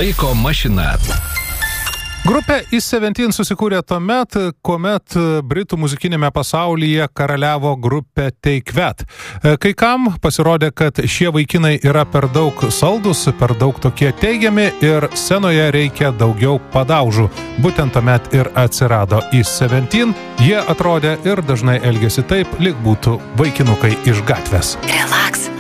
Laiko mašina. Grupė Is17 susikūrė tuomet, kuomet Britų muzikinėme pasaulyje karaliavo grupė Take That. Kai kam pasirodė, kad šie vaikinai yra per daug saldus, per daug tokie teigiami ir scenoje reikia daugiau padaužų. Būtent tuomet ir atsirado Is17. Jie atrodė ir dažnai elgėsi taip, lyg būtų vaikinukai iš gatvės. Relax.